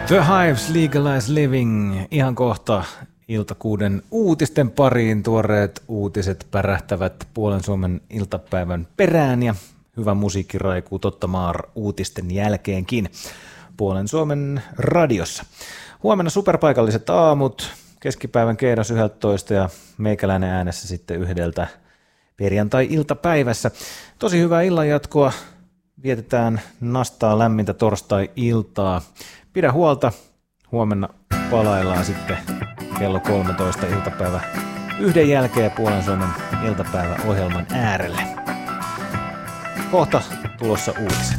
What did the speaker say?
The Hives, Legalize Living. Ihan kohta iltakuuden uutisten pariin. Tuoreet uutiset pärähtävät puolen Suomen iltapäivän perään ja hyvä musiikki raikuu Totta Maar uutisten jälkeenkin puolen Suomen radiossa. Huomenna superpaikalliset aamut, keskipäivän Keidos 11 ja meikäläinen äänessä sitten 1 perjantai-iltapäivässä. Tosi hyvää illanjatkoa. Vietetään nastaa lämmintä torstai-iltaa. Pidä huolta. Huomenna palaillaan sitten kello 13 iltapäivä 1 jälkeen puolen Suomen iltapäiväohjelman äärelle. Kohta tulossa uutiset.